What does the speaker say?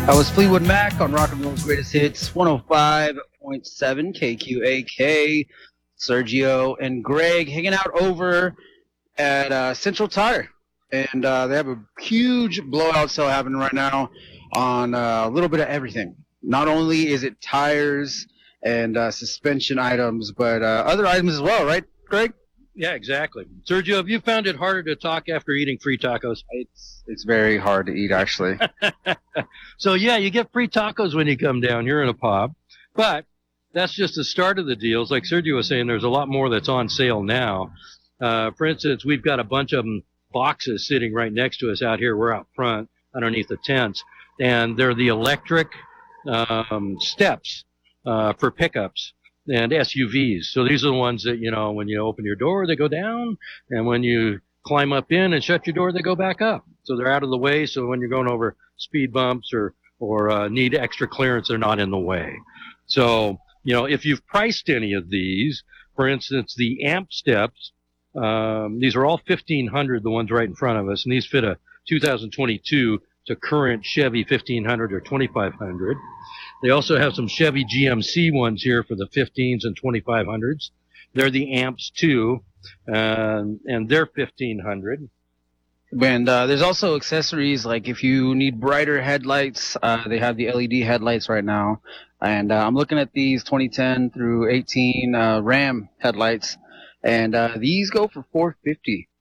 That was Fleetwood Mac on Rock and Roll's Greatest Hits, 105.7 KQAK. Sergio and Greg hanging out over at Central Tire. And they have a huge blowout sale happening right now on a little bit of everything. Not only is it tires and suspension items, but other items as well, right, Greg? Yeah, exactly. Sergio, have you found it harder to talk after eating free tacos? It's very hard to eat, actually. So, yeah, you get free tacos when you come down here in a pub. But that's just the start of the deals. Like Sergio was saying, there's a lot more that's on sale now. For instance, we've got a bunch of them boxes sitting right next to us out here. We're out front underneath the tents. And they're the electric steps for pickups and SUVs. So these are the ones that, when you open your door, they go down. And when you climb up in and shut your door, they go back up. So they're out of the way. So when you're going over speed bumps or need extra clearance, they're not in the way. So, if you've priced any of these, for instance, the amp steps, these are all 1,500, the ones right in front of us. And these fit a 2022 to current Chevy 1,500 or 2,500. They also have some Chevy GMC ones here for the 15s and 2,500s. They're the amps too, and they're 1,500. And there's also accessories like if you need brighter headlights, they have the LED headlights right now. And I'm looking at these 2010 through 18 Ram headlights, and these go for $450.